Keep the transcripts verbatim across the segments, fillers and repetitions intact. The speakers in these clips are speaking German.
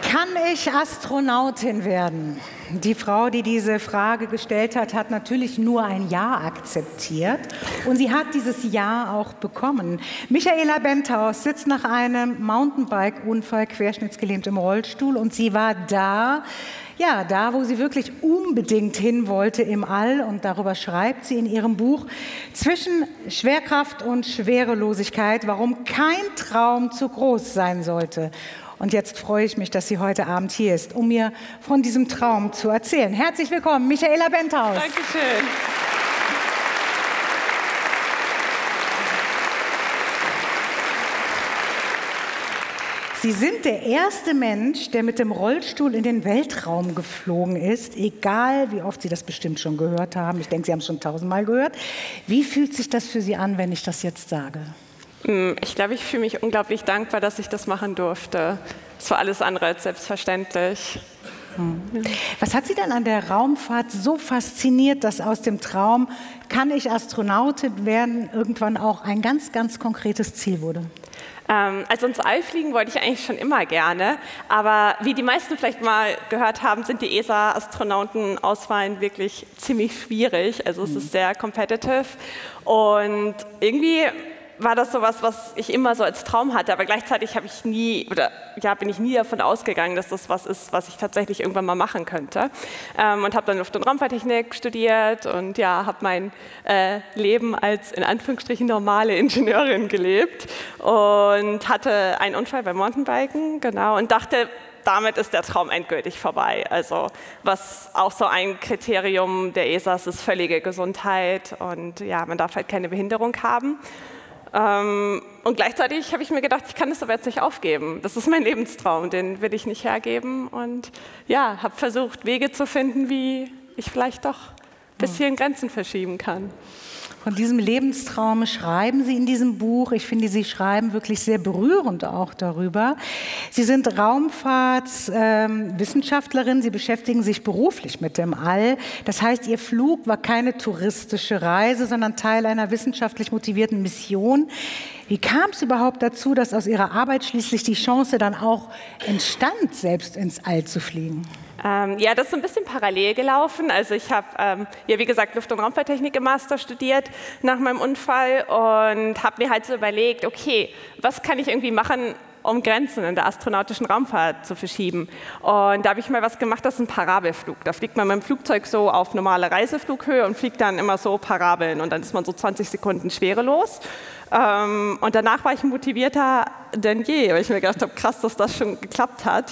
Kann ich Astronautin werden? Die Frau, die diese Frage gestellt hat, hat natürlich nur ein Ja akzeptiert. Und sie hat dieses Ja auch bekommen. Michaela Benthaus sitzt nach einem Mountainbike-Unfall querschnittsgelähmt im Rollstuhl. Und sie war da, ja, da, wo sie wirklich unbedingt hin wollte im All. Und darüber schreibt sie in ihrem Buch Zwischen Schwerkraft und Schwerelosigkeit, warum kein Traum zu groß sein sollte. Und jetzt freue ich mich, dass sie heute Abend hier ist, um mir von diesem Traum zu erzählen. Herzlich willkommen, Michaela Benthaus. Dankeschön. Sie sind der erste Mensch, der mit dem Rollstuhl in den Weltraum geflogen ist, egal wie oft Sie das bestimmt schon gehört haben. Ich denke, Sie haben es schon tausendmal gehört. Wie fühlt sich das für Sie an, wenn ich das jetzt sage? Ich glaube, ich fühle mich unglaublich dankbar, dass ich das machen durfte. Es war alles andere als selbstverständlich. Hm. Was hat Sie denn an der Raumfahrt so fasziniert, dass aus dem Traum, kann ich Astronautin werden, irgendwann auch ein ganz, ganz konkretes Ziel wurde? Ähm, also ins All fliegen wollte ich eigentlich schon immer gerne, aber wie die meisten vielleicht mal gehört haben, sind die E S A-Astronautenauswahlen wirklich ziemlich schwierig. Also es hm. ist sehr competitive und irgendwie war das sowas, was ich immer so als Traum hatte, aber gleichzeitig habe ich nie oder ja, bin ich nie davon ausgegangen, dass das was ist, was ich tatsächlich irgendwann mal machen könnte. Ähm, und habe dann Luft- und Raumfahrttechnik studiert und ja, habe mein äh, Leben als in Anführungsstrichen normale Ingenieurin gelebt und hatte einen Unfall beim Mountainbiken, genau, und dachte, damit ist der Traum endgültig vorbei. Also was auch so ein Kriterium der E S A ist, ist völlige Gesundheit und ja, man darf halt keine Behinderung haben. Ähm, und gleichzeitig habe ich mir gedacht, ich kann das aber jetzt nicht aufgeben. Das ist mein Lebenstraum, den will ich nicht hergeben. Und ja, habe versucht, Wege zu finden, wie ich vielleicht doch ein bisschen Grenzen verschieben kann. Von diesem Lebenstraum schreiben Sie in diesem Buch. Ich finde, Sie schreiben wirklich sehr berührend auch darüber. Sie sind Raumfahrtswissenschaftlerin. Ähm, Sie beschäftigen sich beruflich mit dem All. Das heißt, Ihr Flug war keine touristische Reise, sondern Teil einer wissenschaftlich motivierten Mission. Wie kam es überhaupt dazu, dass aus Ihrer Arbeit schließlich die Chance dann auch entstand, selbst ins All zu fliegen? Ähm, ja, das ist ein bisschen parallel gelaufen. Also ich habe, ähm, ja, wie gesagt, Luft- und Raumfahrttechnik im Master studiert nach meinem Unfall und habe mir halt so überlegt, okay, was kann ich irgendwie machen, um Grenzen in der astronautischen Raumfahrt zu verschieben. Und da habe ich mal was gemacht, das ist ein Parabelflug. Da fliegt man mit dem Flugzeug so auf normale Reiseflughöhe und fliegt dann immer so Parabeln und dann ist man so zwanzig Sekunden schwerelos. Ähm, und danach war ich motivierter denn je, weil ich mir gedacht habe, krass, dass das schon geklappt hat.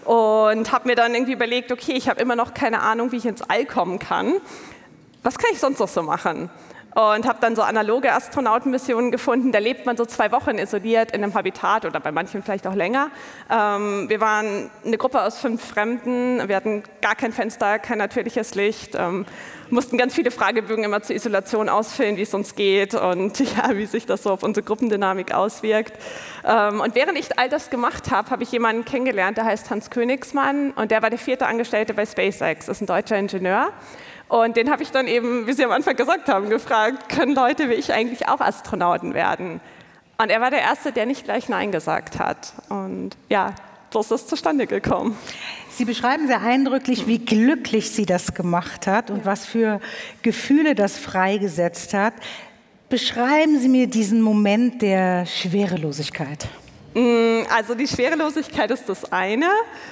Und habe mir dann irgendwie überlegt, okay, ich habe immer noch keine Ahnung, wie ich ins All kommen kann. Was kann ich sonst noch so machen? Und habe dann so analoge Astronautenmissionen gefunden. Da lebt man so zwei Wochen isoliert in einem Habitat oder bei manchen vielleicht auch länger. Ähm, wir waren eine Gruppe aus fünf Fremden. Wir hatten gar kein Fenster, kein natürliches Licht. Ähm, mussten ganz viele Fragebögen immer zur Isolation ausfüllen, wie es uns geht und ja, wie sich das so auf unsere Gruppendynamik auswirkt. Ähm, und während ich all das gemacht habe, habe ich jemanden kennengelernt, der heißt Hans Königsmann und der war der vierte Angestellte bei SpaceX. Das ist ein deutscher Ingenieur. Und den habe ich dann eben, wie Sie am Anfang gesagt haben, gefragt, können Leute wie ich eigentlich auch Astronauten werden? Und er war der Erste, der nicht gleich Nein gesagt hat. Und ja, so ist es zustande gekommen. Sie beschreiben sehr eindrücklich, wie glücklich sie das gemacht hat und was für Gefühle das freigesetzt hat. Beschreiben Sie mir diesen Moment der Schwerelosigkeit. Also die Schwerelosigkeit ist das eine.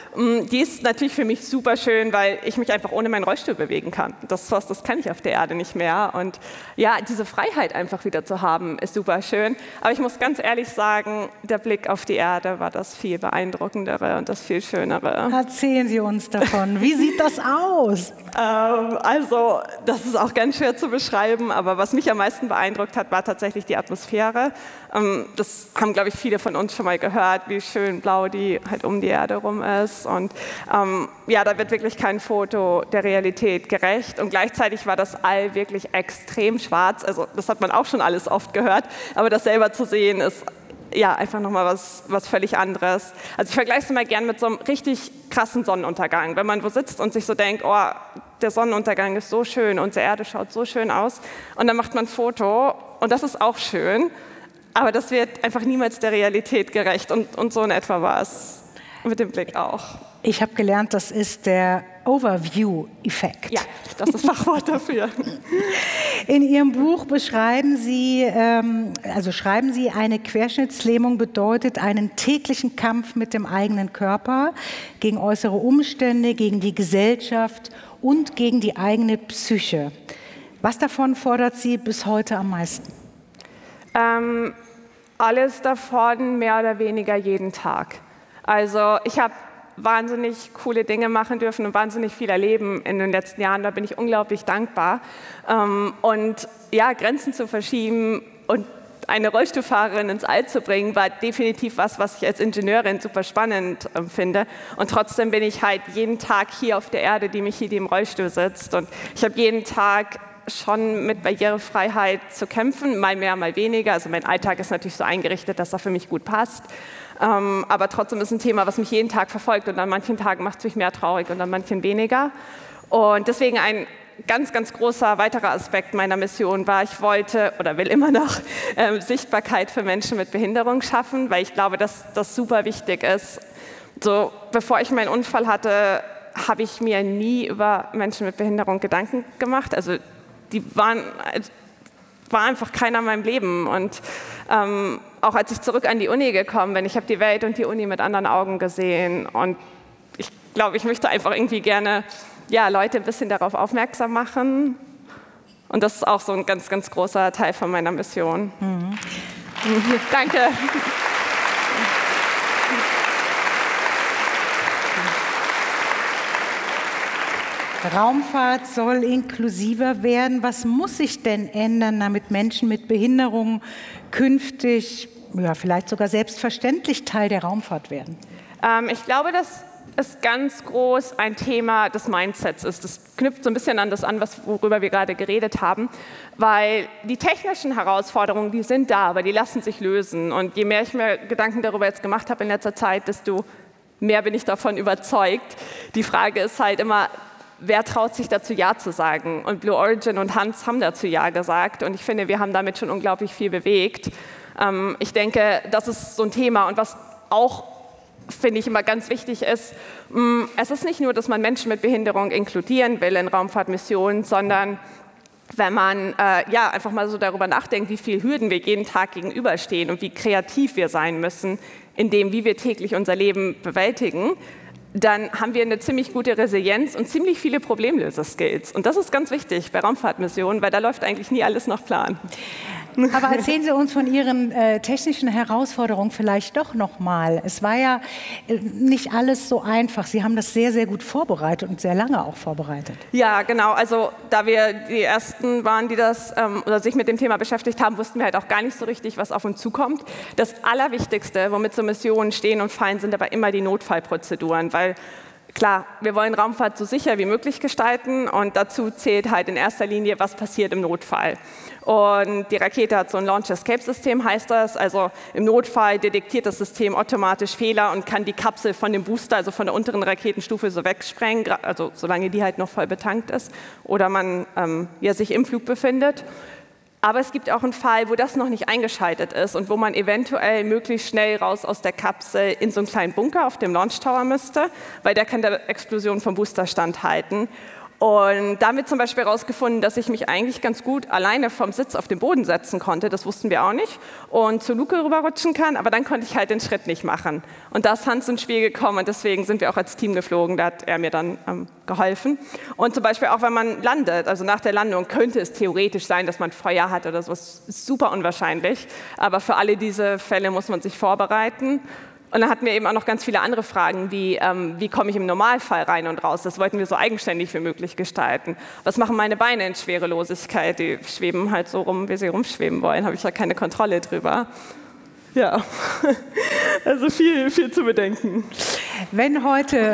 Die ist natürlich für mich super schön, weil ich mich einfach ohne meinen Rollstuhl bewegen kann. Das, was, das kann ich auf der Erde nicht mehr. Und ja, diese Freiheit einfach wieder zu haben, ist super schön. Aber ich muss ganz ehrlich sagen, der Blick auf die Erde war das viel beeindruckendere und das viel schönere. Erzählen Sie uns davon. Wie sieht das aus? Ähm, also, das ist auch ganz schwer zu beschreiben, aber was mich am meisten beeindruckt hat, war tatsächlich die Atmosphäre. Ähm, das haben, glaube ich, viele von uns schon mal gehört, wie schön blau die halt um die Erde rum ist. Und ähm, ja, da wird wirklich kein Foto der Realität gerecht. Und gleichzeitig war das All wirklich extrem schwarz. Also das hat man auch schon alles oft gehört, aber das selber zu sehen ist ja einfach nochmal was, was völlig anderes. Also ich vergleiche es mal gern mit so einem richtig krassen Sonnenuntergang. Wenn man wo sitzt und sich so denkt, oh, der Sonnenuntergang ist so schön, unsere Erde schaut so schön aus. Und dann macht man ein Foto und das ist auch schön. Aber das wird einfach niemals der Realität gerecht und, und so in etwa war es. mit dem Blick auch. Ich habe gelernt, das ist der Overview-Effekt. Ja, das ist das Fachwort dafür. In Ihrem Buch beschreiben Sie, ähm, also schreiben Sie, eine Querschnittslähmung bedeutet einen täglichen Kampf mit dem eigenen Körper gegen äußere Umstände, gegen die Gesellschaft und gegen die eigene Psyche. Was davon fordert Sie bis heute am meisten? Ähm, alles davon mehr oder weniger jeden Tag. Also ich habe wahnsinnig coole Dinge machen dürfen und wahnsinnig viel erleben in den letzten Jahren. Da bin ich unglaublich dankbar. Ähm, und ja, Grenzen zu verschieben und eine Rollstuhlfahrerin ins All zu bringen, war definitiv was, was ich als Ingenieurin super spannend äh, finde. Und trotzdem bin ich halt jeden Tag hier auf der Erde, die mich hier, die im Rollstuhl sitzt. Und ich habe jeden Tag schon mit Barrierefreiheit zu kämpfen, mal mehr, mal weniger. Also mein Alltag ist natürlich so eingerichtet, dass er für mich gut passt. Ähm, aber trotzdem ist ein Thema, was mich jeden Tag verfolgt. Und an manchen Tagen macht es mich mehr traurig und an manchen weniger. Und deswegen ein ganz, ganz großer weiterer Aspekt meiner Mission war, ich wollte oder will immer noch ähm, Sichtbarkeit für Menschen mit Behinderung schaffen, weil ich glaube, dass das super wichtig ist. So, bevor ich meinen Unfall hatte, habe ich mir nie über Menschen mit Behinderung Gedanken gemacht. Also die waren, war einfach keiner in meinem Leben. Und ähm, auch als ich zurück an die Uni gekommen bin, ich habe die Welt und die Uni mit anderen Augen gesehen. Und ich glaube, ich möchte einfach irgendwie gerne ja, Leute ein bisschen darauf aufmerksam machen. Und das ist auch so ein ganz, ganz großer Teil von meiner Mission. Mhm. Danke. Raumfahrt soll inklusiver werden. Was muss sich denn ändern, damit Menschen mit Behinderungen künftig, ja, vielleicht sogar selbstverständlich Teil der Raumfahrt werden? Ähm, ich glaube, dass es ganz groß ein Thema des Mindsets ist. Das knüpft so ein bisschen an das an, was, worüber wir gerade geredet haben, weil die technischen Herausforderungen, die sind da, aber die lassen sich lösen. Und je mehr ich mir Gedanken darüber jetzt gemacht habe in letzter Zeit, desto mehr bin ich davon überzeugt. Die Frage ist halt immer, wer traut sich dazu, Ja zu sagen? Und Blue Origin und Hans haben dazu Ja gesagt. Und ich finde, wir haben damit schon unglaublich viel bewegt. Ähm, ich denke, das ist so ein Thema. Und was auch, finde ich, immer ganz wichtig ist, mh, es ist nicht nur, dass man Menschen mit Behinderung inkludieren will in Raumfahrtmissionen, sondern wenn man äh, ja, einfach mal so darüber nachdenkt, wie viele Hürden wir jeden Tag gegenüberstehen und wie kreativ wir sein müssen, in dem, wie wir täglich unser Leben bewältigen, dann haben wir eine ziemlich gute Resilienz und ziemlich viele Problemlöser-Skills. Und das ist ganz wichtig bei Raumfahrtmissionen, weil da läuft eigentlich nie alles nach Plan. Aber erzählen Sie uns von Ihren äh, technischen Herausforderungen vielleicht doch noch mal. Es war ja äh, nicht alles so einfach. Sie haben das sehr, sehr gut vorbereitet und sehr lange auch vorbereitet. Ja, genau. Also da wir die Ersten waren, die das ähm, oder sich mit dem Thema beschäftigt haben, wussten wir halt auch gar nicht so richtig, was auf uns zukommt. Das Allerwichtigste, womit so Missionen stehen und fallen, sind aber immer die Notfallprozeduren, weil klar, wir wollen Raumfahrt so sicher wie möglich gestalten und dazu zählt halt in erster Linie, was passiert im Notfall. Und die Rakete hat so ein Launch-Escape-System, heißt das. Also im Notfall detektiert das System automatisch Fehler und kann die Kapsel von dem Booster, also von der unteren Raketenstufe, so wegsprengen, also solange die halt noch voll betankt ist oder man ähm, ja, sich im Flug befindet. Aber es gibt auch einen Fall, wo das noch nicht eingeschaltet ist und wo man eventuell möglichst schnell raus aus der Kapsel in so einen kleinen Bunker auf dem Launch Tower müsste, weil der kann der Explosion vom Booster standhalten. Und damit zum Beispiel herausgefunden, dass ich mich eigentlich ganz gut alleine vom Sitz auf den Boden setzen konnte, das wussten wir auch nicht, und zur Luke rüberrutschen kann, aber dann konnte ich halt den Schritt nicht machen. Und da ist Hans ins Spiel gekommen und deswegen sind wir auch als Team geflogen, da hat er mir dann ähm, geholfen. Und zum Beispiel auch, wenn man landet, also nach der Landung könnte es theoretisch sein, dass man Feuer hat oder so, das ist super unwahrscheinlich, aber für alle diese Fälle muss man sich vorbereiten. Und dann hatten wir eben auch noch ganz viele andere Fragen, wie, ähm, wie komme ich im Normalfall rein und raus? Das wollten wir so eigenständig wie möglich gestalten. Was machen meine Beine in Schwerelosigkeit? Die schweben halt so rum, wie sie rumschweben wollen, habe ich ja keine Kontrolle drüber. Ja, also viel, viel zu bedenken. Wenn heute...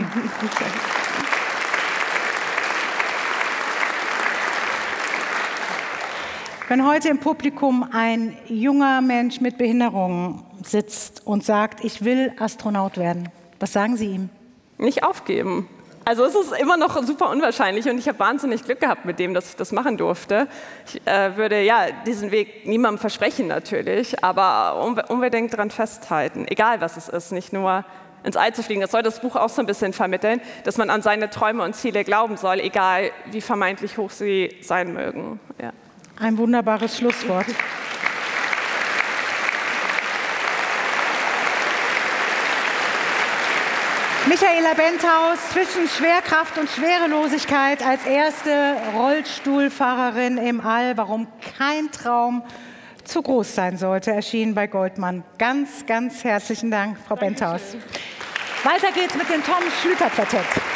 Wenn heute im Publikum ein junger Mensch mit Behinderung sitzt und sagt, ich will Astronaut werden, was sagen Sie ihm? Nicht aufgeben. Also es ist immer noch super unwahrscheinlich und ich habe wahnsinnig Glück gehabt mit dem, dass ich das machen durfte. Ich äh, würde ja diesen Weg niemandem versprechen natürlich, aber unbe- unbedingt daran festhalten, egal was es ist, nicht nur ins All zu fliegen. Das soll das Buch auch so ein bisschen vermitteln, dass man an seine Träume und Ziele glauben soll, egal wie vermeintlich hoch sie sein mögen. Ja. Ein wunderbares Schlusswort. Michaela Benthaus, zwischen Schwerkraft und Schwerelosigkeit als erste Rollstuhlfahrerin im All, warum kein Traum zu groß sein sollte, erschienen bei Goldmann. Ganz, ganz herzlichen Dank, Frau Benthaus. Weiter geht's mit dem Tom Schlüter Quartett.